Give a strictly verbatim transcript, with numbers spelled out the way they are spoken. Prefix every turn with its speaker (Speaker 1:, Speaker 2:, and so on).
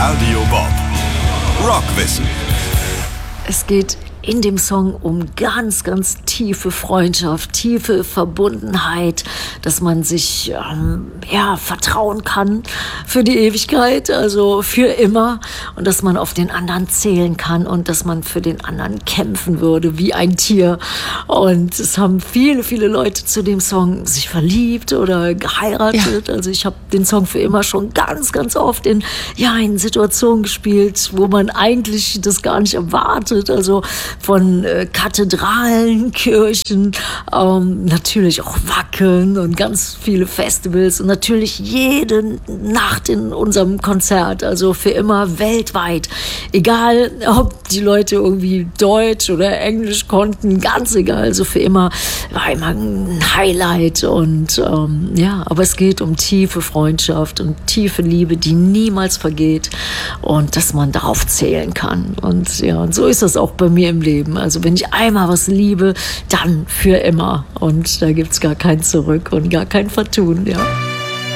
Speaker 1: Radio Bob. Rockwissen.
Speaker 2: Es geht in dem Song um ganz, ganz tiefe Freundschaft, tiefe Verbundenheit, dass man sich ähm, ja, vertrauen kann für die Ewigkeit, also für immer, und dass man auf den anderen zählen kann und dass man für den anderen kämpfen würde wie ein Tier. Und es haben viele, viele Leute zu dem Song sich verliebt oder geheiratet. Ja. Also ich habe den Song für immer schon ganz, ganz oft in, ja, in Situationen gespielt, wo man eigentlich das gar nicht erwartet. Also von äh, Kathedralen, Kirchen, ähm, natürlich auch Wacken und ganz viele Festivals und natürlich jede Nacht in unserem Konzert, also für immer weltweit. Egal, ob die Leute irgendwie Deutsch oder Englisch konnten, ganz egal, also für immer war immer ein Highlight. Und ähm, ja, aber es geht um tiefe Freundschaft und tiefe Liebe, die niemals vergeht und dass man darauf zählen kann. Und ja, und so ist das auch bei mir im Leben. Also wenn ich einmal was liebe, dann für immer. Und da gibt es gar kein Zurück und gar kein Vertun, ja.